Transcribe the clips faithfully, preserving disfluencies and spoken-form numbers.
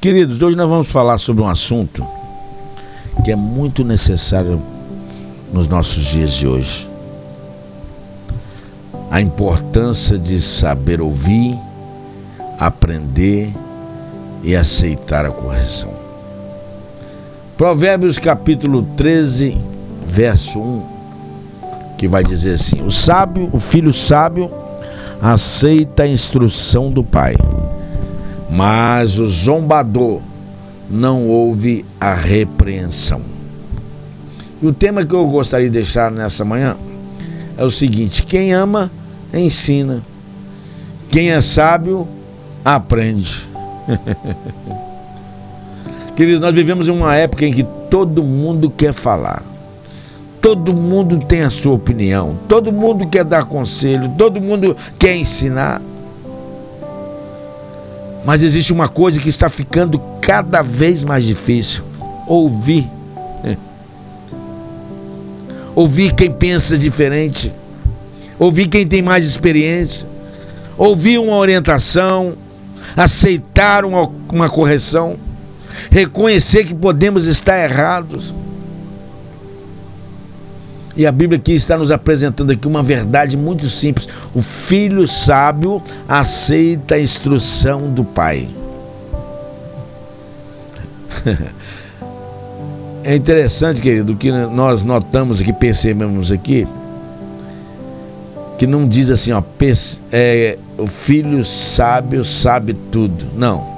Queridos, hoje nós vamos falar sobre um assunto que é muito necessário nos nossos dias de hoje. A importância de saber ouvir, aprender e aceitar a correção. Provérbios capítulo treze, verso um, que vai dizer assim: o sábio, o filho sábio aceita a instrução do pai, mas o zombador não ouve a repreensão. E o tema que eu gostaria de deixar nessa manhã é o seguinte: quem ama, ensina. Quem é sábio, aprende. Queridos, nós vivemos em uma época em que todo mundo quer falar. Todo mundo tem a sua opinião. Todo mundo quer dar conselho. Todo mundo quer ensinar. Mas existe uma coisa que está ficando cada vez mais difícil: ouvir. Ouvir quem pensa diferente. Ouvir quem tem mais experiência. Ouvir uma orientação. Aceitar uma, uma correção. Reconhecer que podemos estar errados. E a Bíblia aqui está nos apresentando aqui uma verdade muito simples: o filho sábio aceita a instrução do pai. É interessante, querido, que nós notamos aqui, percebemos aqui, que não diz assim, ó, é, o filho sábio sabe tudo. Não.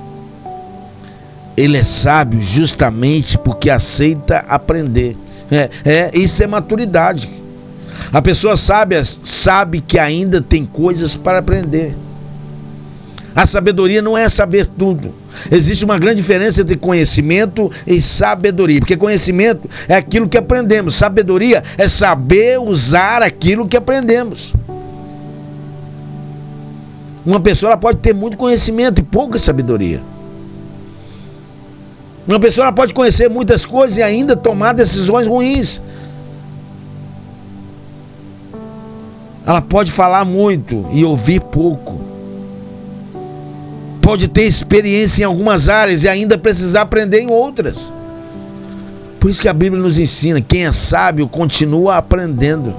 Ele é sábio justamente porque aceita aprender. É, é, isso é maturidade. A pessoa sábia sabe que ainda tem coisas para aprender. A sabedoria não é saber tudo. Existe uma grande diferença entre conhecimento e sabedoria, porque conhecimento é aquilo que aprendemos, sabedoria é saber usar aquilo que aprendemos. Uma pessoa ela pode ter muito conhecimento e pouca sabedoria. Uma pessoa ela pode conhecer muitas coisas e ainda tomar decisões ruins. Ela pode falar muito e ouvir pouco. Pode ter experiência em algumas áreas e ainda precisar aprender em outras. Por isso que a Bíblia nos ensina: quem é sábio continua aprendendo.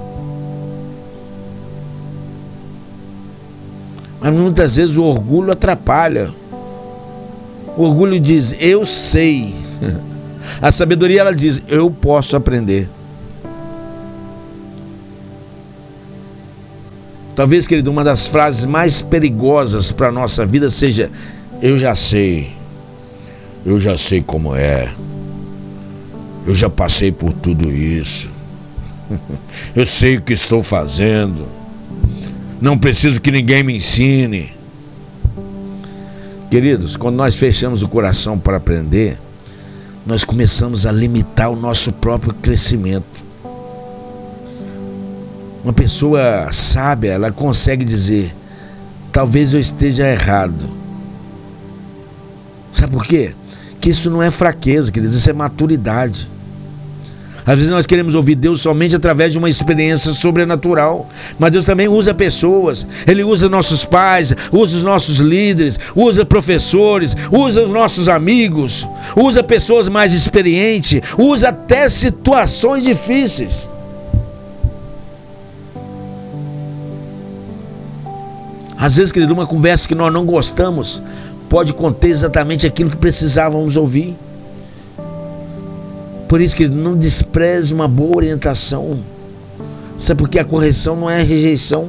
Mas muitas vezes o orgulho atrapalha. O orgulho diz: eu sei. A sabedoria ela diz: eu posso aprender. Talvez, querido, uma das frases mais perigosas para a nossa vida seja: eu já sei. Eu já sei como é. Eu já passei por tudo isso. Eu sei o que estou fazendo. Não preciso que ninguém me ensine. Queridos, quando nós fechamos o coração para aprender, nós começamos a limitar o nosso próprio crescimento. Uma pessoa sábia, ela consegue dizer: talvez eu esteja errado. Sabe por quê? Que isso não é fraqueza, queridos, isso é maturidade. Às vezes nós queremos ouvir Deus somente através de uma experiência sobrenatural, mas Deus também usa pessoas. Ele usa nossos pais, usa os nossos líderes, usa professores, usa os nossos amigos, usa pessoas mais experientes, usa até situações difíceis. Às vezes, querido, uma conversa que nós não gostamos pode conter exatamente aquilo que precisávamos ouvir. Por isso, querido, não despreze uma boa orientação. Sabe por quê? A correção não é rejeição.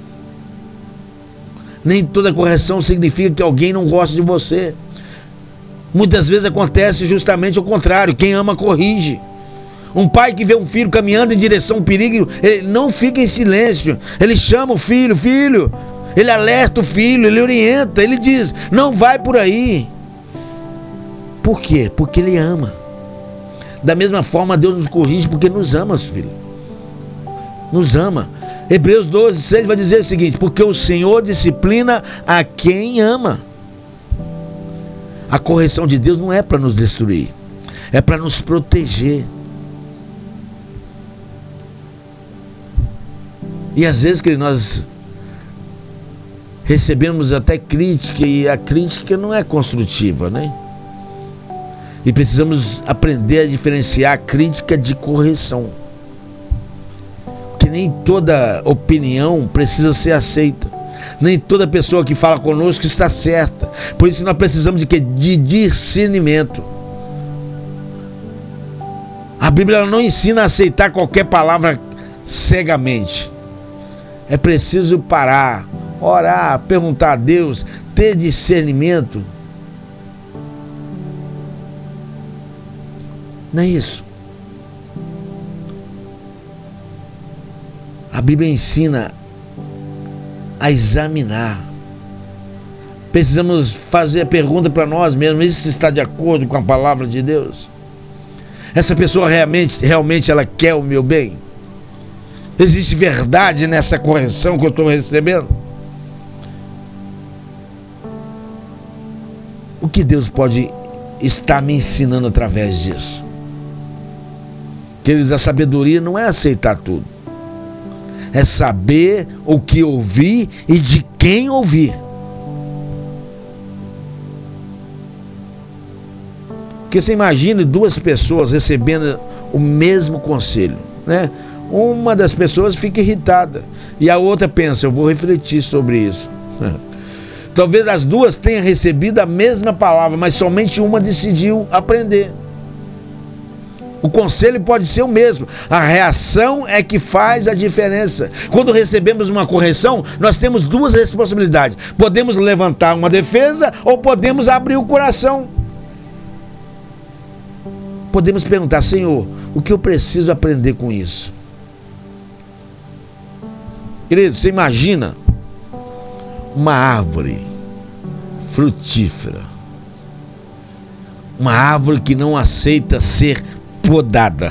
Nem toda correção significa que alguém não gosta de você. Muitas vezes acontece justamente o contrário. Quem ama, corrige. Um pai que vê um filho caminhando em direção ao perigo, ele não fica em silêncio. Ele chama o filho: filho. Ele alerta o filho, ele orienta, ele diz: não vai por aí. Por quê? Porque ele ama. Da mesma forma, Deus nos corrige porque nos ama, filho. Nos ama. Hebreus doze, seis vai dizer o seguinte: porque o Senhor disciplina a quem ama. A correção de Deus não é para nos destruir, é para nos proteger. E às vezes que nós recebemos até crítica, e a crítica não é construtiva, né? E precisamos aprender a diferenciar a crítica de correção. Que nem toda opinião precisa ser aceita. Nem toda pessoa que fala conosco está certa. Por isso nós precisamos de quê? De discernimento. A Bíblia não ensina a aceitar qualquer palavra cegamente. É preciso parar, orar, perguntar a Deus, ter discernimento. Não é isso? A Bíblia ensina a examinar. Precisamos fazer a pergunta para nós mesmos: isso está de acordo com a palavra de Deus? Essa pessoa realmente, realmente ela quer o meu bem? Existe verdade nessa correção que eu estou recebendo? O que Deus pode estar me ensinando através disso? Queridos, a sabedoria não é aceitar tudo. É saber o que ouvir e de quem ouvir. Porque você imagine duas pessoas recebendo o mesmo conselho, né? Uma das pessoas fica irritada e a outra pensa: eu vou refletir sobre isso. Talvez as duas tenham recebido a mesma palavra, mas somente uma decidiu aprender. O conselho pode ser o mesmo, a reação é que faz a diferença. Quando recebemos uma correção, nós temos duas responsabilidades: podemos levantar uma defesa ou podemos abrir o coração. Podemos perguntar: Senhor, o que eu preciso aprender com isso? Querido, você imagina uma árvore frutífera, uma árvore que não aceita ser podada.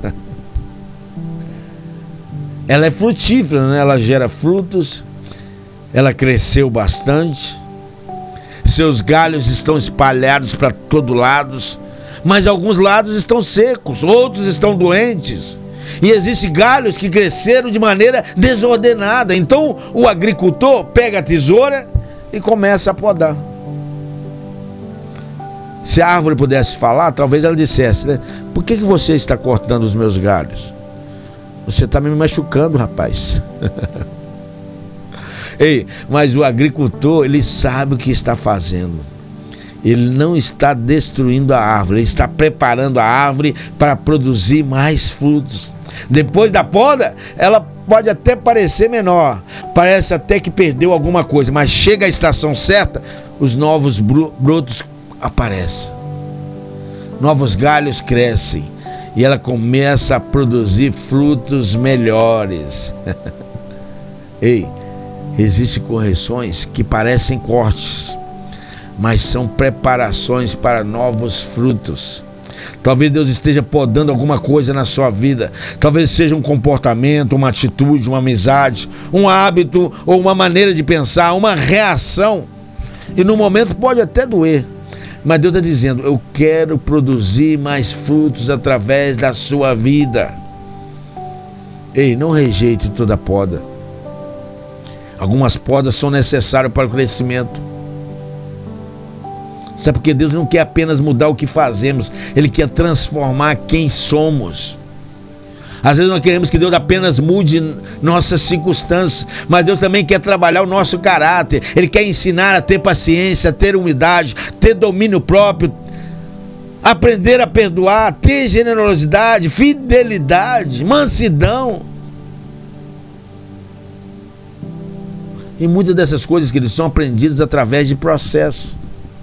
Ela é frutífera, né? Ela gera frutos, ela cresceu bastante, seus galhos estão espalhados para todos lados, mas alguns lados estão secos, outros estão doentes. E existem galhos que cresceram de maneira desordenada. Então o agricultor pega a tesoura e começa a podar. Se a árvore pudesse falar, talvez ela dissesse, né? Por que que você está cortando os meus galhos? Você está me machucando, rapaz. Ei, mas o agricultor, ele sabe o que está fazendo. Ele não está destruindo a árvore, ele está preparando a árvore para produzir mais frutos. Depois da poda, ela pode até parecer menor, parece até que perdeu alguma coisa, mas chega a estação certa, os novos brotos aparecem, novos galhos crescem e ela começa a produzir frutos melhores. Ei, existem correções que parecem cortes, mas são preparações para novos frutos. Talvez Deus esteja podando alguma coisa na sua vida. Talvez seja um comportamento, uma atitude, uma amizade, um hábito ou uma maneira de pensar, uma reação. E no momento pode até doer, mas Deus está dizendo: eu quero produzir mais frutos através da sua vida. Ei, não rejeite toda poda. Algumas podas são necessárias para o crescimento. Sabe por que Deus não quer apenas mudar o que fazemos? Ele quer transformar quem somos. Às vezes nós queremos que Deus apenas mude nossas circunstâncias, mas Deus também quer trabalhar o nosso caráter. Ele quer ensinar a ter paciência, a ter humildade, ter domínio próprio, aprender a perdoar, ter generosidade, fidelidade, mansidão. E muitas dessas coisas que eles são aprendidas através de processos.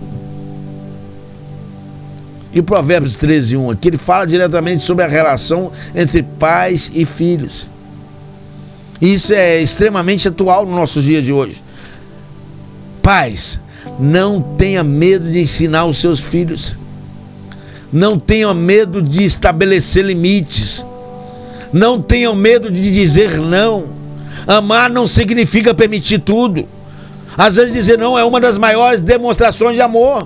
E o Provérbios treze, um aqui, ele fala diretamente sobre a relação entre pais e filhos. E isso é extremamente atual no nosso dia de hoje. Pais, não tenha medo de ensinar os seus filhos. Não tenham medo de estabelecer limites. Não tenham medo de dizer não. Amar não significa permitir tudo. Às vezes dizer não é uma das maiores demonstrações de amor.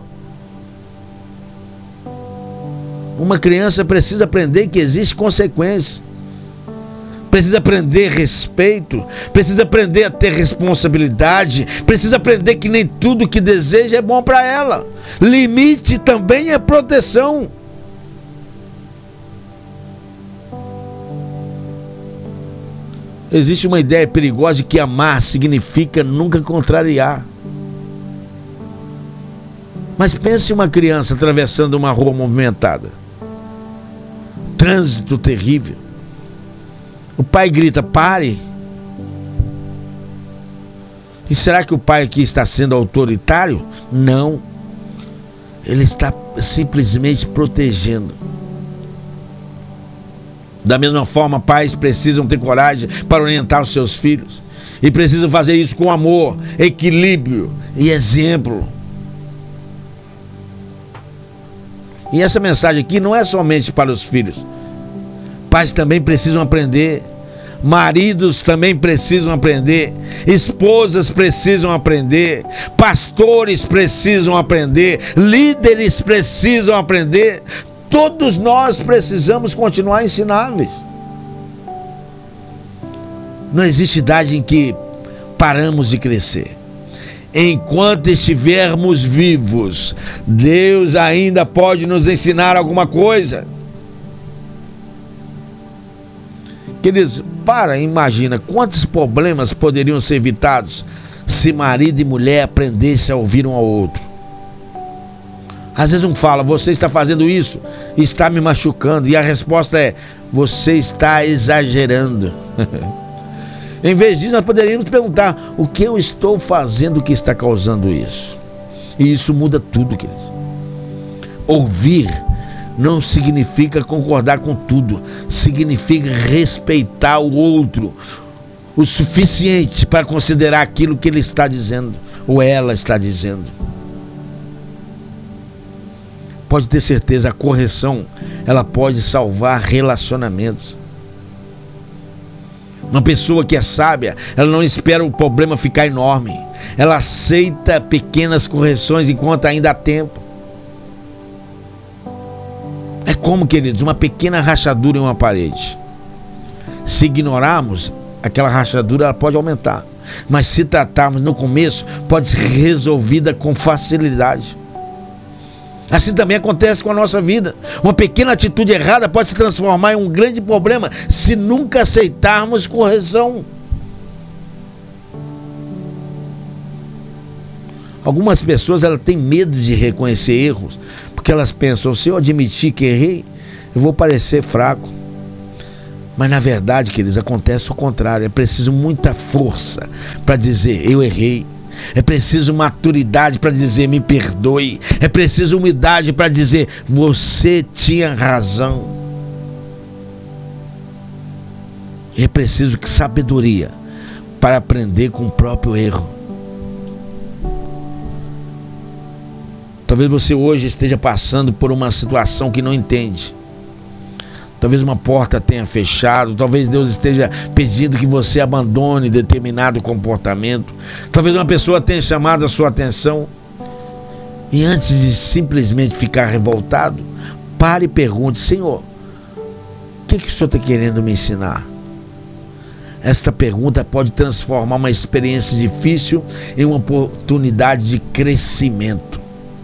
Uma criança precisa aprender que existe consequência. precisa aprender respeito, precisa aprender a ter responsabilidade, precisa aprender que nem tudo que deseja é bom para ela. Limite também é proteção. Existe uma ideia perigosa de que amar significa nunca contrariar. Mas pense uma criança atravessando uma rua movimentada. Trânsito terrível. O pai grita, pare. E será que o pai aqui está sendo autoritário? Não. Ele está simplesmente protegendo. Da mesma forma, pais precisam ter coragem para orientar os seus filhos. E precisam fazer isso com amor, equilíbrio e exemplo. E essa mensagem aqui não é somente para os filhos. Pais também precisam aprender. Maridos também precisam aprender. Esposas precisam aprender. Pastores precisam aprender. Líderes precisam aprender. Todos nós precisamos continuar ensináveis. Não existe idade em que paramos de crescer. Enquanto estivermos vivos, Deus ainda pode nos ensinar alguma coisa. Queridos, para, imagina quantos problemas poderiam ser evitados se marido e mulher aprendessem a ouvir um ao outro. Às vezes um fala, você está fazendo isso, está me machucando. E a resposta é, você está exagerando. Em vez disso, nós poderíamos perguntar, o que eu estou fazendo que está causando isso? E isso muda tudo, queridos. Ouvir não significa concordar com tudo. Significa respeitar o outro o suficiente para considerar aquilo que ele está dizendo, ou ela está dizendo. Pode ter certeza, a correção, ela pode salvar relacionamentos. Uma pessoa que é sábia, ela não espera o problema ficar enorme. Ela aceita pequenas correções enquanto ainda há tempo. É como, queridos, uma pequena rachadura em uma parede. Se ignorarmos, aquela rachadura ela pode aumentar. Mas se tratarmos no começo, pode ser resolvida com facilidade. Assim também acontece com a nossa vida. Uma pequena atitude errada pode se transformar em um grande problema se nunca aceitarmos correção. Algumas pessoas elas têm medo de reconhecer erros, porque elas pensam, se eu admitir que errei, eu vou parecer fraco. Mas na verdade, queridos, acontece o contrário. É preciso muita força para dizer, eu errei. É preciso maturidade para dizer, me perdoe. É preciso humildade para dizer, você tinha razão. É preciso sabedoria para aprender com o próprio erro. Talvez você hoje esteja passando por uma situação que não entende. Talvez uma porta tenha fechado, talvez Deus esteja pedindo que você abandone determinado comportamento. Talvez uma pessoa tenha chamado a sua atenção. E antes de simplesmente ficar revoltado, pare e pergunte, Senhor, o que, que o Senhor está querendo me ensinar? Esta pergunta pode transformar uma experiência difícil em uma oportunidade de crescimento.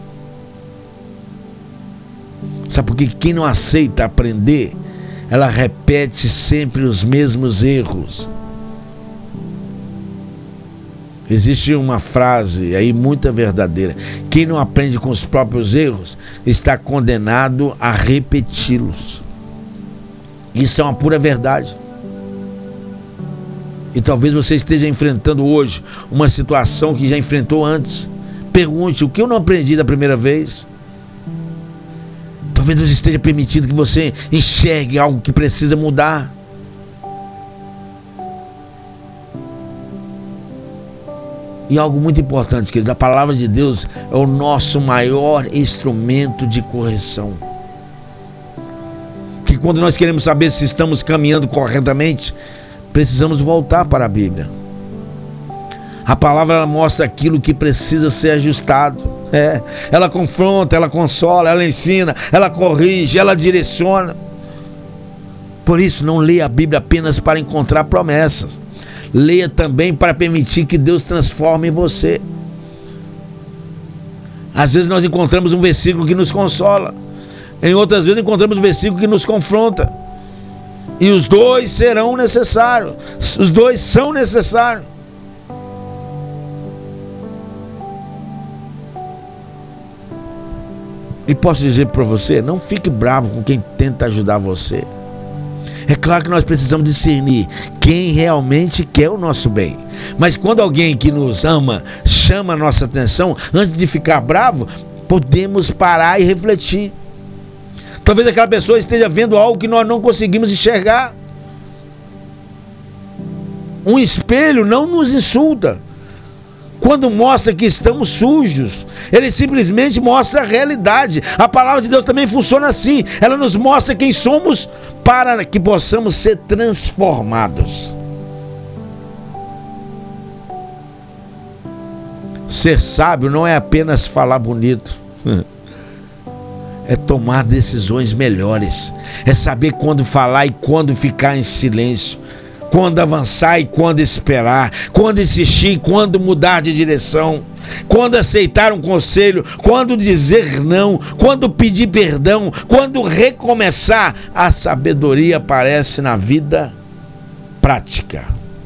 Sabe por quê? Quem não aceita aprender, ela repete sempre os mesmos erros. Existe uma frase aí muito verdadeira: quem não aprende com os próprios erros está condenado a repeti-los. Isso é uma pura verdade. E talvez você esteja enfrentando hoje uma situação que já enfrentou antes. Pergunte, o que eu não aprendi da primeira vez? Talvez Deus esteja permitindo que você enxergue algo que precisa mudar. E algo muito importante, queridos, a palavra de Deus é o nosso maior instrumento de correção. Que quando nós queremos saber se estamos caminhando corretamente, precisamos voltar para a Bíblia. A palavra ela mostra aquilo que precisa ser ajustado. É, ela confronta, ela consola, ela ensina, ela corrige, ela direciona. Por isso, não leia a Bíblia apenas para encontrar promessas. Leia também para permitir que Deus transforme você. Às vezes nós encontramos um versículo que nos consola. Em outras vezes encontramos um versículo que nos confronta. E os dois serão necessários. Os dois são necessários. E posso dizer para você, não fique bravo com quem tenta ajudar você. É claro que nós precisamos discernir quem realmente quer o nosso bem. Mas quando alguém que nos ama chama a nossa atenção, antes de ficar bravo, podemos parar e refletir. Talvez aquela pessoa esteja vendo algo que nós não conseguimos enxergar. Um espelho não nos insulta quando mostra que estamos sujos. Ele simplesmente mostra a realidade. A palavra de Deus também funciona assim. Ela nos mostra quem somos para que possamos ser transformados. Ser sábio não é apenas falar bonito. É tomar decisões melhores. É saber quando falar e quando ficar em silêncio. Quando avançar e quando esperar, quando insistir e quando mudar de direção, quando aceitar um conselho, quando dizer não, quando pedir perdão, quando recomeçar. A sabedoria aparece na vida prática.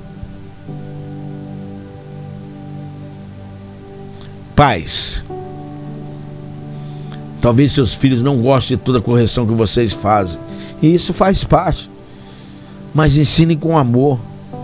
Pais, talvez seus filhos não gostem de toda a correção que vocês fazem, e isso faz parte. Mas ensine com amor.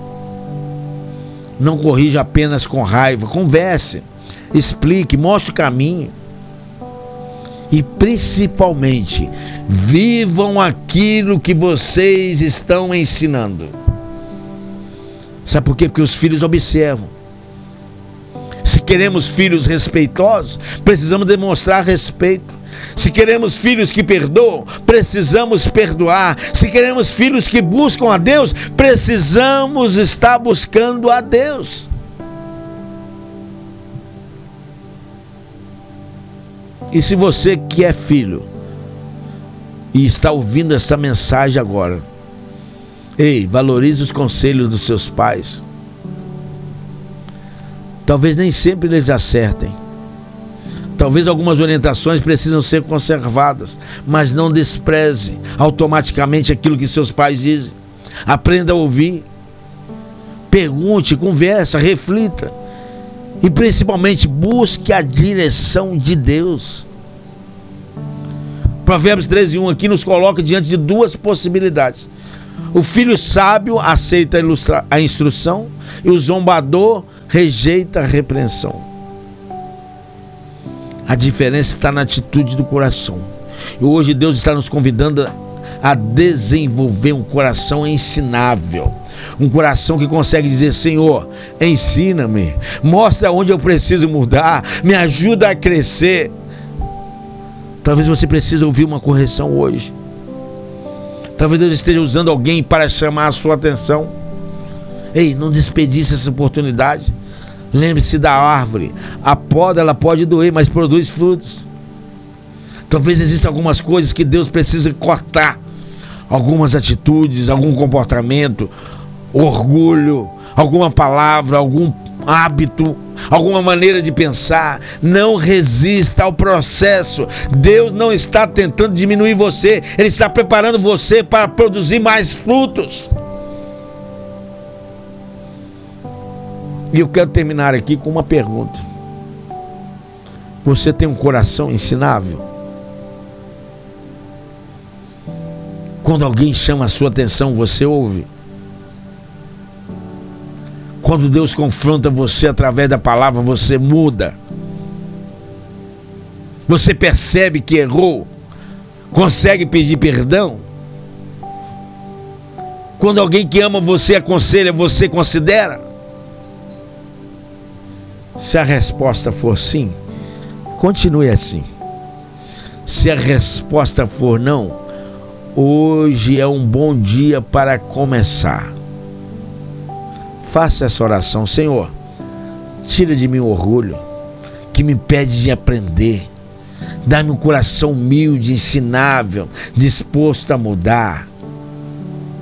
Não corrija apenas com raiva. Converse, explique, mostre o caminho. E principalmente, vivam aquilo que vocês estão ensinando. Sabe por quê? Porque os filhos observam. Se queremos filhos respeitosos, precisamos demonstrar respeito. Se queremos filhos que perdoam, precisamos perdoar. Se queremos filhos que buscam a Deus, precisamos estar buscando a Deus. E se você que é filho e está ouvindo essa mensagem agora, ei, valorize os conselhos dos seus pais. Talvez nem sempre eles acertem. Talvez algumas orientações precisam ser conservadas, mas não despreze automaticamente aquilo que seus pais dizem. Aprenda a ouvir, pergunte, conversa, reflita e principalmente busque a direção de Deus. Provérbios treze, um aqui nos coloca diante de duas possibilidades. O filho sábio aceita a, ilustra- a instrução e o zombador rejeita a repreensão. A diferença está na atitude do coração. E hoje Deus está nos convidando a desenvolver um coração ensinável. Um coração que consegue dizer: Senhor, ensina-me, mostra onde eu preciso mudar, me ajuda a crescer. Talvez você precise ouvir uma correção hoje. Talvez Deus esteja usando alguém para chamar a sua atenção. Ei, não desperdice essa oportunidade. Lembre-se da árvore. A poda ela pode doer, mas produz frutos. Talvez existam algumas coisas que Deus precisa cortar. Algumas atitudes, algum comportamento, orgulho, alguma palavra, algum hábito, alguma maneira de pensar. Não resista ao processo. Deus não está tentando diminuir você. Ele está preparando você para produzir mais frutos. E eu quero terminar aqui com uma pergunta. Você tem um coração ensinável? Quando alguém chama a sua atenção, você ouve? Quando Deus confronta você através da palavra, você muda? Você percebe que errou? Consegue pedir perdão? Quando alguém que ama você aconselha, você considera? Se a resposta for sim, continue assim. Se a resposta for não, hoje é um bom dia para começar. Faça essa oração: Senhor, tira de mim o orgulho que me impede de aprender. Dá-me um coração humilde, ensinável, disposto a mudar.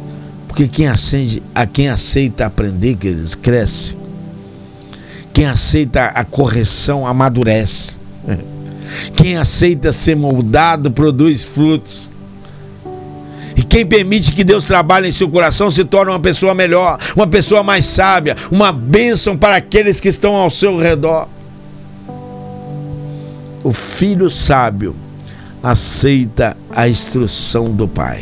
Porque quem acende, a quem aceita aprender, queridos, cresce. Quem aceita a correção amadurece. Quem aceita ser moldado produz frutos. E quem permite que Deus trabalhe em seu coração se torna uma pessoa melhor, uma pessoa mais sábia, uma bênção para aqueles que estão ao seu redor. O filho sábio aceita a instrução do pai.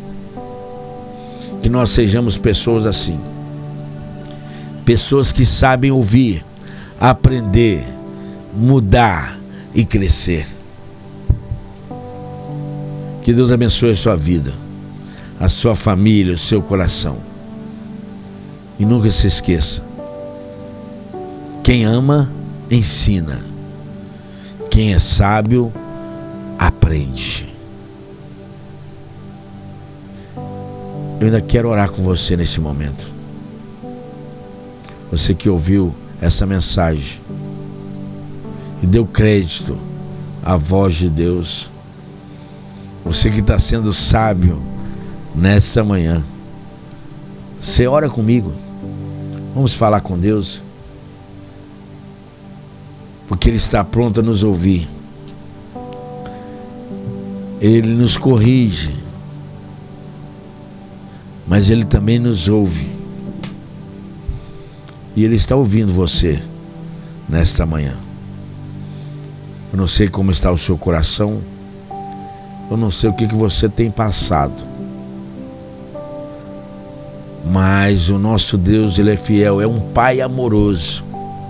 Que nós sejamos pessoas assim. Pessoas que sabem ouvir, aprender, mudar e crescer. Que Deus abençoe a sua vida, a sua família, o seu coração. E nunca se esqueça: quem ama, ensina. Quem é sábio, aprende. Eu ainda quero orar com você neste momento. Você que ouviu essa mensagem e deu crédito à voz de Deus. Você que está sendo sábio nessa manhã. Você ora comigo. Vamos falar com Deus. Porque Ele está pronto a nos ouvir. Ele nos corrige. Mas Ele também nos ouve. E Ele está ouvindo você nesta manhã. Eu não sei como está o seu coração. Eu não sei o que, que você tem passado. Mas o nosso Deus, Ele é fiel. É um Pai amoroso.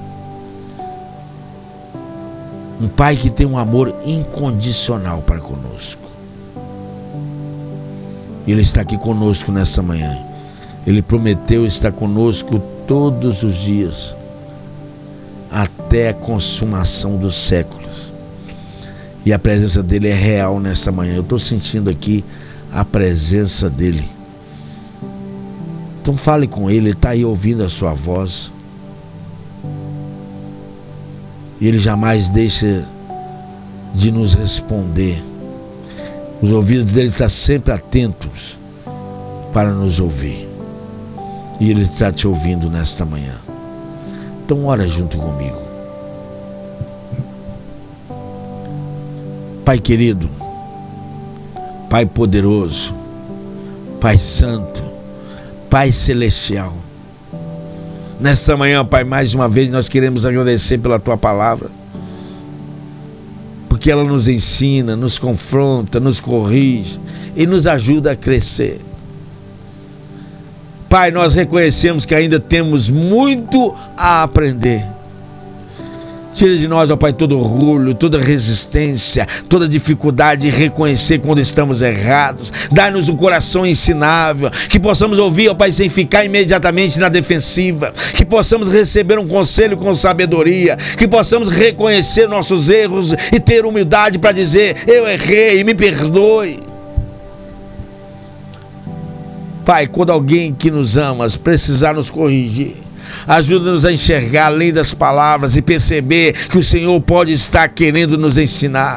Um Pai que tem um amor incondicional para conosco. E Ele está aqui conosco nessa manhã. Ele prometeu estar conosco todos os dias, até a consumação dos séculos. E a presença dele é real nessa manhã. Eu estou sentindo aqui a presença dele. Então fale com ele, ele está aí ouvindo a sua voz. E ele jamais deixa de nos responder. Os ouvidos dele estão sempre atentos para nos ouvir. E Ele está te ouvindo nesta manhã. Então ora junto comigo. Pai querido, Pai poderoso, Pai santo, Pai celestial, nesta manhã, Pai, mais uma vez nós queremos agradecer pela Tua palavra, porque ela nos ensina, nos confronta, nos corrige e nos ajuda a crescer. Pai, nós reconhecemos que ainda temos muito a aprender. Tira de nós, ó Pai, todo orgulho, toda resistência, toda dificuldade de reconhecer quando estamos errados. Dá-nos um coração ensinável, que possamos ouvir, ó Pai, sem ficar imediatamente na defensiva. Que possamos receber um conselho com sabedoria. Que possamos reconhecer nossos erros e ter humildade para dizer: eu errei, me perdoe. Pai, quando alguém que nos ama precisar nos corrigir, ajuda-nos a enxergar além das palavras e perceber que o Senhor pode estar querendo nos ensinar.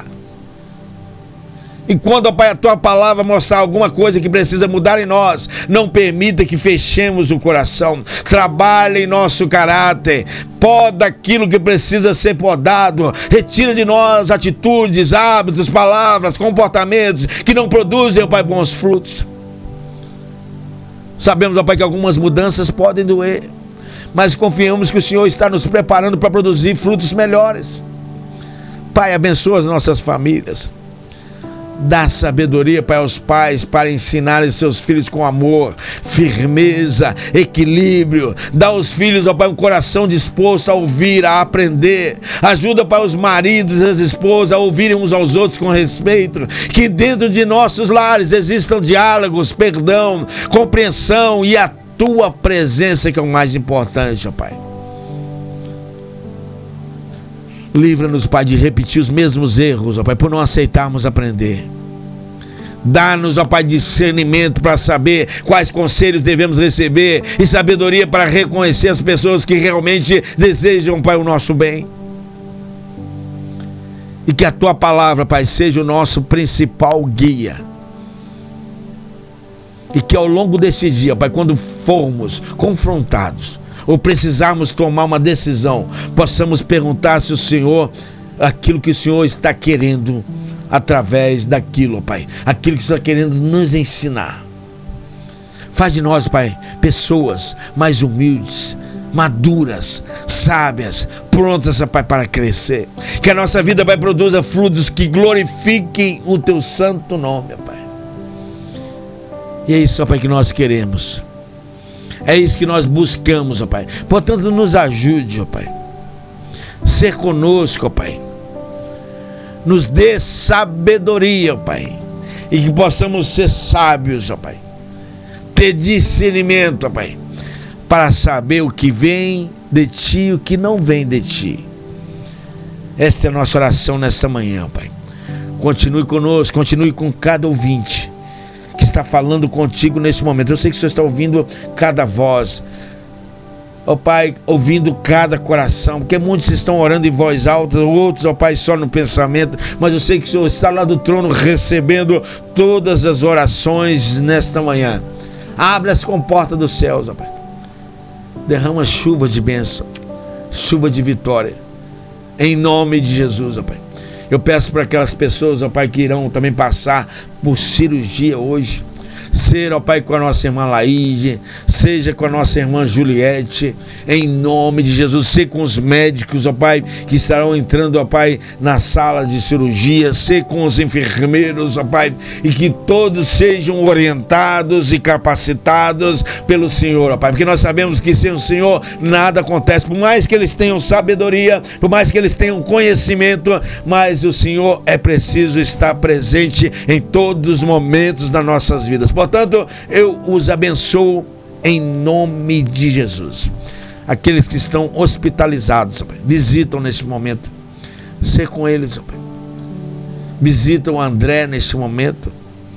E quando, Pai, a Tua palavra mostrar alguma coisa que precisa mudar em nós, não permita que fechemos o coração. Trabalhe em nosso caráter. Poda aquilo que precisa ser podado. Retira de nós atitudes, hábitos, palavras, comportamentos que não produzem, ó Pai, bons frutos. Sabemos, ó Pai, que algumas mudanças podem doer, mas confiamos que o Senhor está nos preparando para produzir frutos melhores. Pai, abençoa as nossas famílias. Dá sabedoria, Pai, aos pais para ensinarem seus filhos com amor, firmeza, equilíbrio. Dá aos filhos, ó Pai, um coração disposto a ouvir, a aprender. Ajuda, Pai, os maridos e as esposas a ouvirem uns aos outros com respeito. Que dentro de nossos lares existam diálogos, perdão, compreensão e a Tua presença, que é o mais importante, ó Pai. Livra-nos, Pai, de repetir os mesmos erros, ó Pai, por não aceitarmos aprender. Dá-nos, ó Pai, discernimento para saber quais conselhos devemos receber e sabedoria para reconhecer as pessoas que realmente desejam, Pai, o nosso bem. E que a Tua palavra, Pai, seja o nosso principal guia. E que ao longo deste dia, Pai, quando formos confrontados ou precisarmos tomar uma decisão, possamos perguntar se o Senhor, aquilo que o Senhor está querendo através daquilo, Pai, aquilo que o Senhor está querendo nos ensinar. Faz de nós, Pai, pessoas mais humildes, maduras, sábias, prontas, Pai, para crescer. Que a nossa vida, Pai, produza frutos que glorifiquem o Teu santo nome, Pai. E é isso, ó Pai, que nós queremos. É isso que nós buscamos, ó Pai. Portanto, nos ajude, ó Pai. Ser conosco, ó Pai. Nos dê sabedoria, ó Pai. E que possamos ser sábios, ó Pai. Ter discernimento, ó Pai. Para saber o que vem de Ti e o que não vem de Ti. Esta é a nossa oração nesta manhã, ó Pai. Continue conosco, continue com cada ouvinte que está falando contigo nesse momento. Eu sei que o Senhor está ouvindo cada voz, ó oh, Pai, ouvindo cada coração, porque muitos estão orando em voz alta, outros, ó oh, Pai, só no pensamento, mas eu sei que o Senhor está lá do trono recebendo todas as orações nesta manhã. Abre as comportas dos céus, ó oh, Pai, derrama chuva de bênção, chuva de vitória, em nome de Jesus, ó oh, Pai. Eu peço para aquelas pessoas, ó Pai, que irão também passar por cirurgia hoje, ser, ó Pai, com a nossa irmã Laíde, seja com a nossa irmã Juliette, em nome de Jesus, ser com os médicos, ó Pai, que estarão entrando, ó Pai, na sala de cirurgia, ser com os enfermeiros, ó Pai, e que todos sejam orientados e capacitados pelo Senhor, ó Pai, porque nós sabemos que sem o Senhor nada acontece, por mais que eles tenham sabedoria, por mais que eles tenham conhecimento, mas o Senhor é preciso estar presente em todos os momentos das nossas vidas. Portanto, eu os abençoo em nome de Jesus. Aqueles que estão hospitalizados, Pai, visitam neste momento. Ser com eles, Pai. Visita o André neste momento.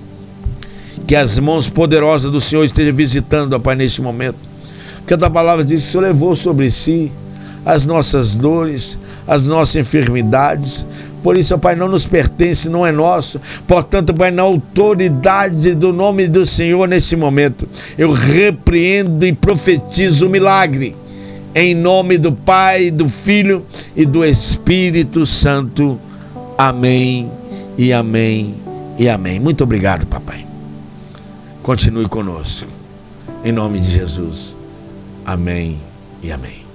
Que as mãos poderosas do Senhor estejam visitando, Pai, neste momento. Porque a tua palavra diz que o Senhor levou sobre si as nossas dores, as nossas enfermidades. Por isso, Pai, não nos pertence, não é nosso. Portanto, Pai, na autoridade do nome do Senhor neste momento, eu repreendo e profetizo o milagre. Em nome do Pai, do Filho e do Espírito Santo. Amém e amém e amém. Muito obrigado, Papai. Continue conosco. Em nome de Jesus. Amém e amém.